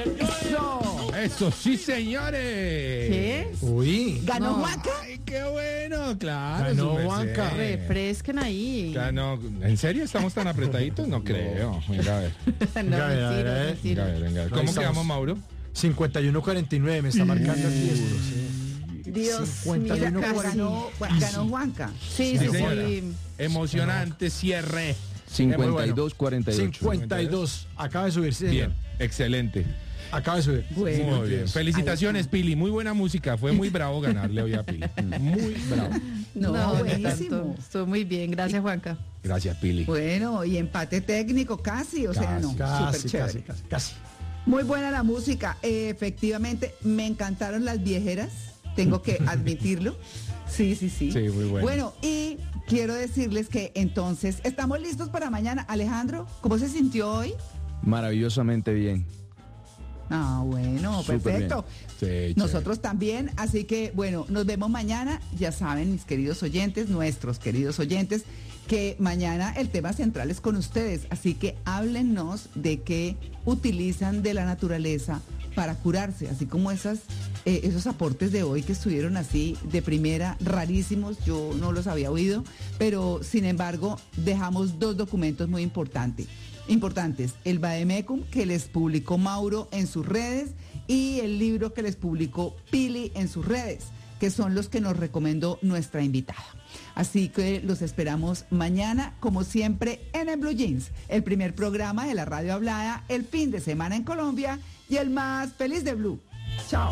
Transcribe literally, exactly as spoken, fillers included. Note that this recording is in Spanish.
Eso. Eso, sí, señores. ¿Qué es? Uy. ¿Ganó No, Juanca? Ay, qué bueno, claro. Ganó su merced. Juanca. Refresquen ahí. Ganó. ¿En serio estamos tan apretaditos? No creo. Venga a ver. No, Venga, a ver, a mentira, ver. mentira. Venga a ver, venga a ver. Ahí ¿Cómo estamos. quedamos, Mauro? cincuenta y uno cuarenta y nueve, me está marcando aquí esto. Sí. Dios cincuenta y mío, uno casi. Ganó, ganó Juanca. Sí, Sí, sí, señora. sí. Emocionante cierre. cincuenta y dos cuarenta y ocho. cincuenta y dos. Acaba de subir, sí, Bien, señor. excelente. Acaba de subir. Bueno, Muy bien. Felicitaciones, Pili. Muy buena música. Fue muy bravo ganarle hoy a Pili. Muy bravo. No, No, no buenísimo. tanto. Estuvo muy bien, gracias Juanca. Gracias, Pili. Bueno, y empate técnico casi, o sea, Casi, no, Casi, súper chévere. casi, casi, casi. Muy buena la música. Eh, efectivamente, me encantaron las viejeras, tengo que admitirlo. Sí, sí, sí. Sí, muy bueno. Bueno, y quiero decirles que entonces estamos listos para mañana. Alejandro, ¿cómo se sintió hoy? Maravillosamente bien. Ah, bueno, Súper perfecto. Sí, chévere. Nosotros también, así que bueno, nos vemos mañana. Ya saben, mis queridos oyentes, nuestros queridos oyentes, que mañana el tema central es con ustedes. Así que háblennos de qué utilizan de la naturaleza para curarse, así como esas, eh, esos aportes de hoy que estuvieron así de primera, rarísimos, yo no los había oído, pero sin embargo dejamos dos documentos muy importantes. Importantes, el Vademecum que les publicó Mauro en sus redes y el libro que les publicó Pili en sus redes, que son los que nos recomendó nuestra invitada. Así que los esperamos mañana, como siempre, en el Blue Jeans, el primer programa de la radio hablada, el fin de semana en Colombia y el más feliz de Blue. Chao.